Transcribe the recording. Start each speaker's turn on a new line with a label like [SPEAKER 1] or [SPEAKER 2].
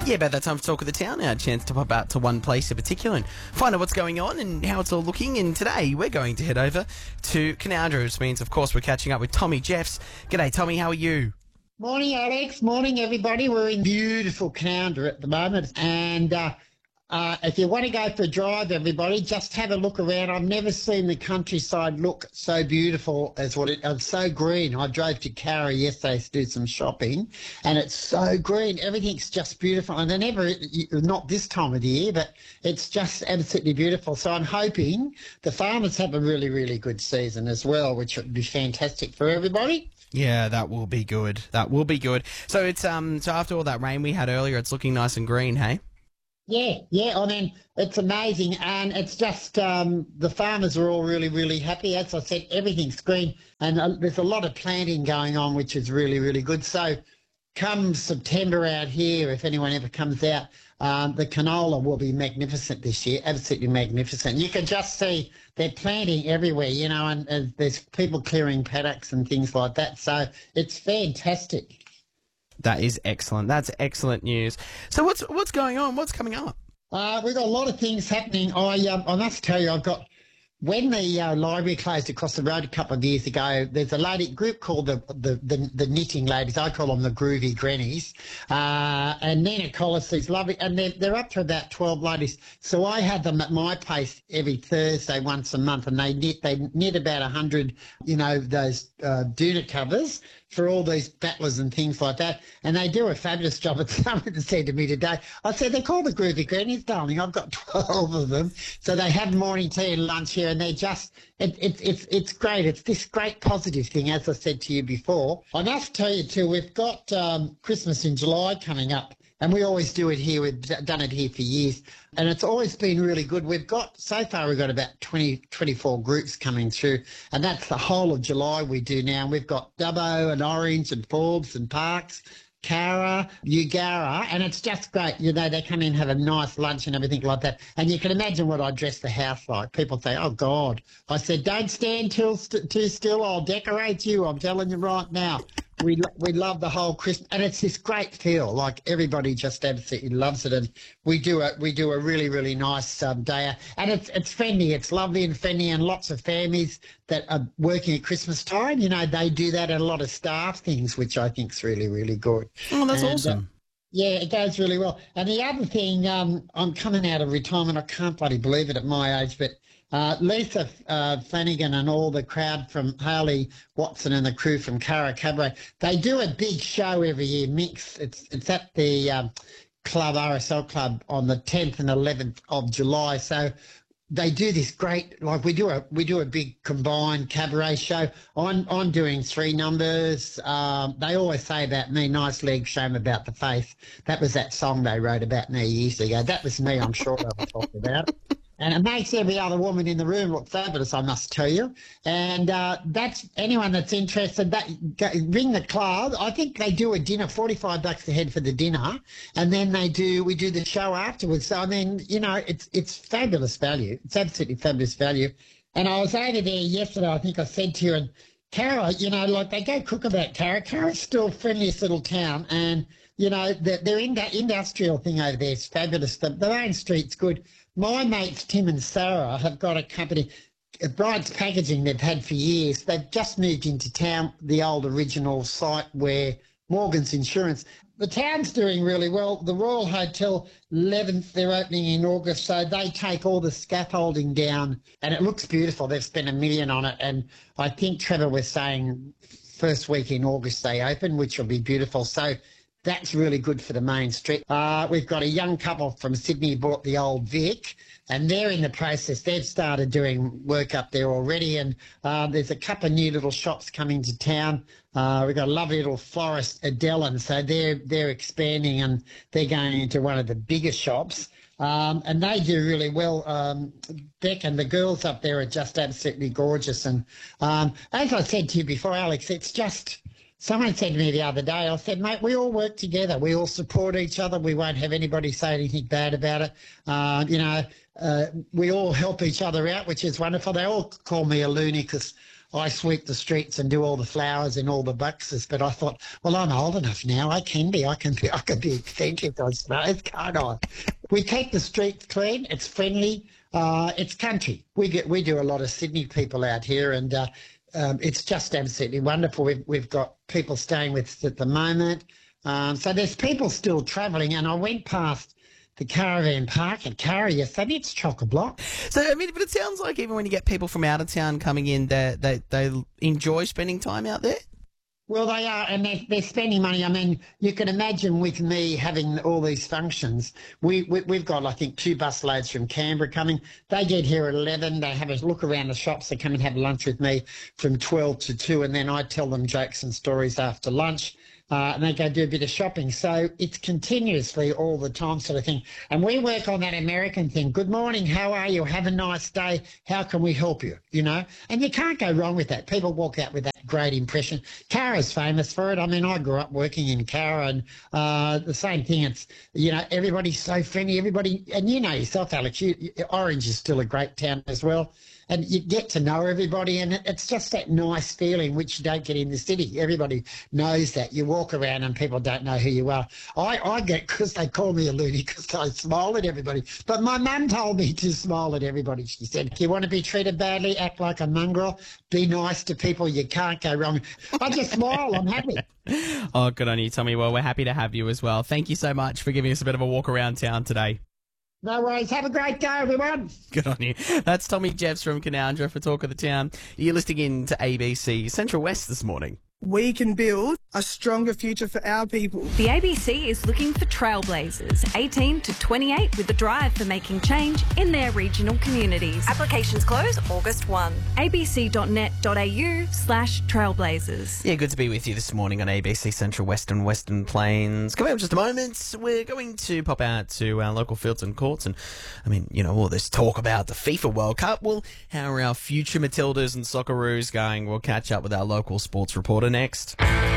[SPEAKER 1] Yeah, about that time for Talk of the Town, our chance to pop out to one place in particular and find out what's going on and how it's all looking. And today we're going to head over to Canoundra, which means, of course, we're catching up with Tommy Jeffs. G'day, Tommy, how are you?
[SPEAKER 2] Morning, Alex. Morning, everybody. We're in beautiful Canoundra at the moment. And if you want to go for a drive, everybody, just have a look around. I've never seen the countryside look so beautiful as it's so green. I drove to Carra yesterday to do some shopping, and it's so green. Everything's just beautiful. And not this time of the year, but it's just absolutely beautiful. So I'm hoping the farmers have a really, really good season as well, which would be fantastic for everybody.
[SPEAKER 1] Yeah, that will be good. That will be good. So it's so after all that rain we had earlier, it's looking nice and green, hey?
[SPEAKER 2] Yeah. I mean, it's amazing, and it's just the farmers are all really, really happy. As I said, everything's green, and there's a lot of planting going on, which is really, really good. So come September out here, if anyone ever comes out, the canola will be magnificent this year, absolutely magnificent. You can just see they're planting everywhere, and there's people clearing paddocks and things like that. So it's fantastic.
[SPEAKER 1] That is excellent. That's excellent news. So what's going on? What's coming up?
[SPEAKER 2] We've got a lot of things happening. I must tell you, when the library closed across the road a couple of years ago, there's a group called the Knitting Ladies. I call them the Groovy Grannies. And Nina Collis, these lovely, and they're up to about 12 ladies. So I have them at my place every Thursday once a month, and they knit about 100, those doona covers for all these battlers and things like that. And they do a fabulous job. Someone said to me today, I said, they're called the Groovy Grannies, darling. I've got 12 of them. So they have morning tea and lunch here, and they're just, it's great. It's this great positive thing, as I said to you before. I must tell you too, we've got Christmas in July coming up. And we always do it here. We've done it here for years. And it's always been really good. So far we've got about 24 groups coming through. And that's the whole of July we do now. And we've got Dubbo and Orange and Forbes and Parks, Carra, Ugara, and it's just great. They come in, have a nice lunch and everything like that. And you can imagine what I dress the house like. People say, oh, God. I said, don't stand too still. I'll decorate you. I'm telling you right now. We love the whole Christmas, and it's this great feel. Like everybody just absolutely loves it, and we do a really, really nice day. And it's friendly, it's lovely and friendly, and lots of families that are working at Christmas time, they do that, and a lot of staff things, which I think is really, really good.
[SPEAKER 1] Oh, that's awesome.
[SPEAKER 2] Yeah, it goes really well. And the other thing, I'm coming out of retirement. I can't bloody believe it at my age, but Lisa Flanagan and all the crowd from Harley Watson and the crew from Carra Cabaret, they do a big show every year, Mix. It's at the RSL Club on the 10th and 11th of July. So they do this great, like we do a big combined cabaret show. I'm doing 3 numbers. They always say about me, nice legs, shame about the face. That was that song they wrote about me years ago. That was me, I'm sure they were talking about. And it makes every other woman in the room look fabulous, I must tell you. And that's anyone that's interested, ring the club. I think they do a dinner, $45 a head for the dinner, and then we do the show afterwards. So I mean, it's fabulous value. It's absolutely fabulous value. And I was over there yesterday. I think I said to you, and Carra, they go cook about Carra. Carra's still the friendliest little town, and their industrial thing over there is fabulous. The main street's good. My mates Tim and Sarah have got a company, Bride's Packaging, they've had for years. They've just moved into town, the old original site where Morgan's Insurance. The town's doing really well. The Royal Hotel 11th, they're opening in August, so they take all the scaffolding down, and it looks beautiful. They've spent $1 million on it, and I think Trevor was saying first week in August they open, which will be beautiful. So that's really good for the main street. We've got a young couple from Sydney bought the old Vic, and they're in the process. They've started doing work up there already, and there's a couple of new little shops coming to town. We've got a lovely little florist, Adelin, so they're expanding, and they're going into one of the bigger shops. And they do really well. Beck and the girls up there are just absolutely gorgeous. And as I said to you before, Alex, it's just... Someone said to me the other day, I said, mate, we all work together. We all support each other. We won't have anybody say anything bad about it. We all help each other out, which is wonderful. They all call me a loony because I sweep the streets and do all the flowers in all the boxes. But I thought, well, I'm old enough now. I can be eccentric, I suppose, can't I? We keep the streets clean. It's friendly. It's country. We do a lot of Sydney people out here, and it's just absolutely wonderful. We've got people staying with us at the moment. So there's people still travelling, and I went past the caravan park at Carra yesterday. It's chock-a-block.
[SPEAKER 1] So, I mean, but it sounds like even when you get people from out of town coming in, they enjoy spending time out there?
[SPEAKER 2] Well, they are, and they're spending money. I mean, you can imagine with me having all these functions. We've got, I think, 2 bus loads from Canberra coming. They get here at 11. They have a look around the shops. They come and have lunch with me from 12 to 2, and then I tell them jokes and stories after lunch. And they go do a bit of shopping. So it's continuously all the time sort of thing. And we work on that American thing. Good morning, how are you? Have a nice day. How can we help you? You know? And you can't go wrong with that. People walk out with that great impression. Carra's famous for it. I mean, I grew up working in Carra, and the same thing. It's, you know, everybody's so friendly. Everybody, and you know yourself, Alex, Orange is still a great town as well. And you get to know everybody, and it's just that nice feeling which you don't get in the city. Everybody knows that. You walk around and people don't know who you are. I get, because they call me a loony because I smile at everybody. But my mum told me to smile at everybody. She said, if you want to be treated badly, act like a mongrel, be nice to people, you can't go wrong. I just smile, I'm happy.
[SPEAKER 1] Oh, good on you, Tommy. Well, we're happy to have you as well. Thank you so much for giving us a bit of a walk around town today.
[SPEAKER 2] No worries. Have a great day, everyone.
[SPEAKER 1] Good on you. That's Tommy Jeffs from Canowindra for Talk of the Town. You're listening in to ABC Central West this morning.
[SPEAKER 3] We can build a stronger future for our people.
[SPEAKER 4] The ABC is looking for trailblazers, 18 to 28, with a drive for making change in their regional communities. Applications close August 1. abc.net.au/trailblazers.
[SPEAKER 1] Yeah, good to be with you this morning on ABC Central West and Western Plains. Coming up in just a moment, we're going to pop out to our local fields and courts. And, I mean, you know, all this talk about the FIFA World Cup. Well, how are our future Matildas and Socceroos going? We'll catch up with our local sports reporter next.